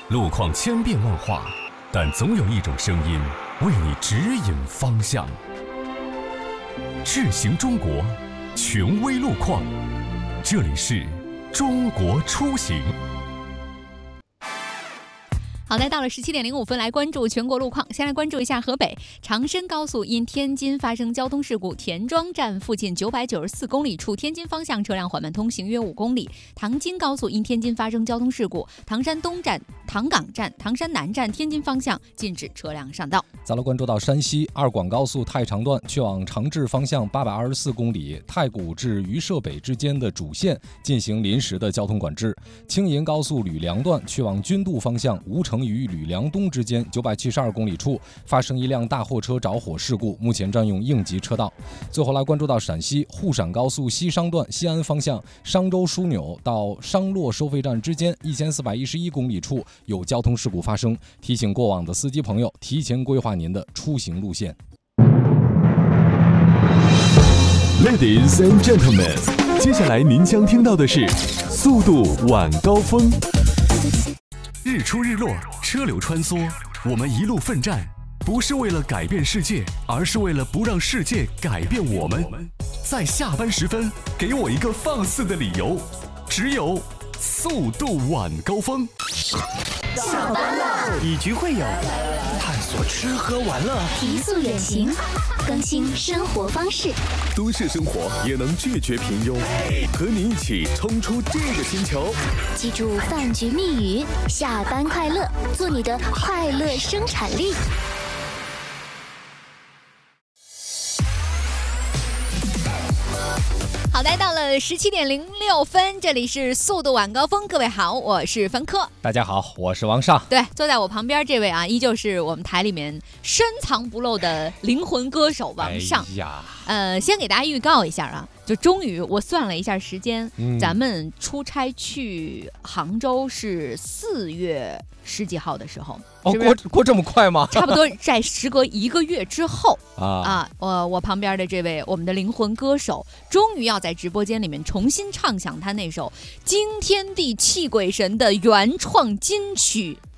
路况千变万化，但总有一种声音为你指引方向。智行中国，权威路况，这里是中国出行。 好的，到了17:05，来关注全国路况。先来关注一下河北长深高速因天津发生交通事故，田庄站附近994公里处天津方向车辆缓慢通行约5公里。唐津高速因天津发生交通事故，唐山东站、唐岗站、唐山南站天津方向禁止车辆上道。 再来关注到山西二广高速太常段去往长治方向824公里，太谷至榆社北之间的主线进行临时的交通管制。青银高速吕梁段去往君渡方向吴城与吕梁东之间972公里处发生一辆大货车着火事故，目前占用应急车道。最后来关注到陕西沪陕高速西商段西安方向商州枢纽到商洛收费站之间1411公里处有交通事故发生，提醒过往的司机朋友提前规划您的出行路线。 Ladies and gentlemen， 接下来您将听到的是速度晚高峰。日出日落，车流穿梭，我们一路奋战，不是为了改变世界，而是为了不让世界改变我们。在下班时分，给我一个放肆的理由，只有速度晚高峰。 下班了， 以局会友，探索吃喝玩乐， 提速远行，更新生活方式。 都市生活也能拒绝平庸，和你一起冲出这个星球。 记住饭局密语：下班快乐，做你的快乐生产力。 好的，到了17:06，这里是速度晚高峰。各位好，我是凡科。 大家好，我是王尚。 对，坐在我旁边这位啊，依旧是我们台里面深藏不露的灵魂歌手王尚。先给大家预告一下啊，就终于我算了一下时间，咱们出差去杭州是4月10几号的时候。是是过这么快吗？ 差不多在时隔1个月之后我旁边的这位我们的灵魂歌手，终于要在直播间里面重新唱响他那首惊天地泣鬼神的原创金曲《